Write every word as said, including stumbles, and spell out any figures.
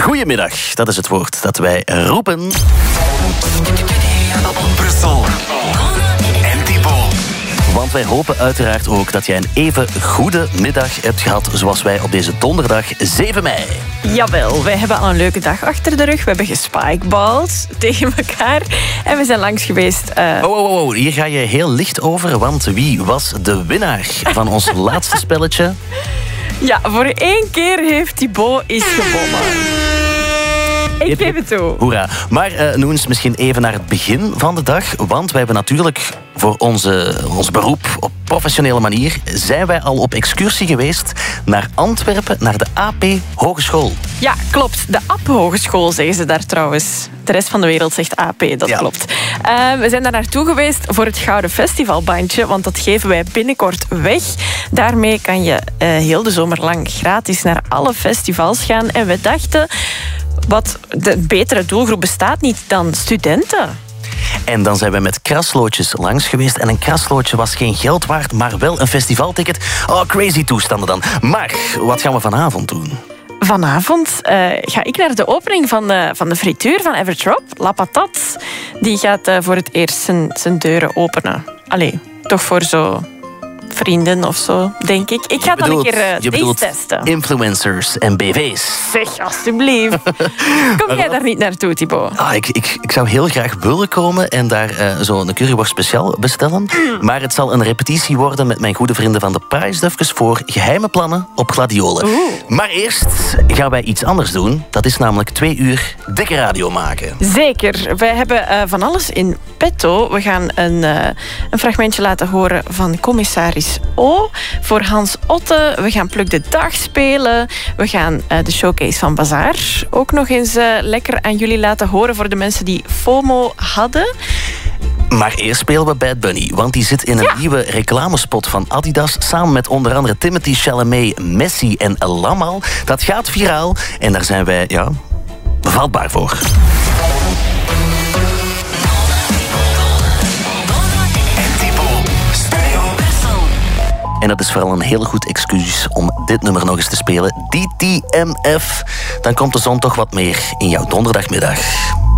Goedemiddag, dat is het woord dat wij roepen. Brussel en Thibaut. Want wij hopen uiteraard ook dat jij een even goede middag hebt gehad zoals wij op deze donderdag zeven mei. Jawel, wij hebben al een leuke dag achter de rug. We hebben gespikeballed tegen elkaar. En we zijn langs geweest. Uh... Oh, oh, oh, hier ga je heel licht over. Want wie was de winnaar van ons laatste spelletje? Ja, voor één keer heeft Thibaut is gewonnen. Ik geef het toe. Hoera. Maar uh, nu eens misschien even naar het begin van de dag. Want wij hebben natuurlijk voor onze, ons beroep op professionele manier... zijn wij al op excursie geweest naar Antwerpen, naar de A P Hogeschool. Ja, klopt. De A P Hogeschool zeggen ze daar trouwens. De rest van de wereld zegt A P, dat ja. klopt. Uh, we zijn daar naartoe geweest voor het Gouden Festivalbandje, want dat geven wij binnenkort weg. Daarmee kan je uh, heel de zomer lang gratis naar alle festivals gaan. En we dachten... Wat de betere doelgroep bestaat niet dan studenten. En dan zijn we met kraslootjes langs geweest. En een kraslootje was geen geld waard, maar wel een festivalticket. Oh, crazy toestanden dan. Maar wat gaan we vanavond doen? Vanavond uh, ga ik naar de opening van de, van de frituur van Evertrop. La Patat. Die gaat uh, voor het eerst zijn, zijn deuren openen. Allee, toch voor zo... vrienden of zo, denk ik. Ik ga dan een keer uh, deze testen. Influencers en B V's. Zeg, alstublieft. Kom jij daar niet naartoe, Thibaut? Ah, ik, ik, ik zou heel graag willen komen en daar uh, zo een curryworst speciaal bestellen. Maar het zal een repetitie worden met mijn goede vrienden van de Prijsdufkes voor geheime plannen op gladiolen. Oeh. Maar eerst gaan wij iets anders doen. Dat is namelijk twee uur dikke radio maken. Zeker. Wij hebben uh, van alles in petto. We gaan een, uh, een fragmentje laten horen van commissaris O voor Hans Otte. We gaan Pluk de Dag spelen. We gaan uh, de showcase van Bazaar ook nog eens uh, lekker aan jullie laten horen voor de mensen die FOMO hadden. Maar eerst spelen we Bad Bunny, want die zit in een ja. nieuwe reclamespot van Adidas samen met onder andere Timothée Chalamet, Messi en Lamal. Dat gaat viraal en daar zijn wij ja, vatbaar voor. En dat is vooral een heel goed excuus om dit nummer nog eens te spelen. D T M F. Dan komt de zon toch wat meer in jouw donderdagmiddag.